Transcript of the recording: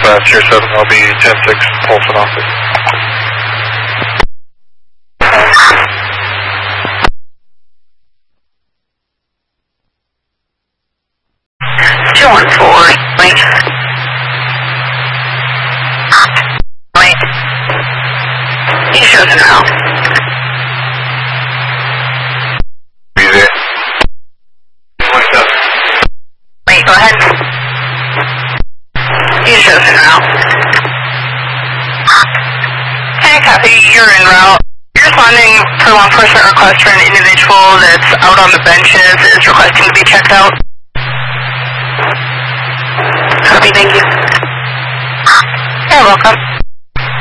Tier 7, I'll be 10-6, Polson office. 214, wait. Wait. He shows it now. Be there. Wait, go ahead. He shows it now. Okay, copy, you're en route. You're responding to law enforcement request for an individual that's out on the benches, is requesting to be checked out. Copy, thank you. You're welcome.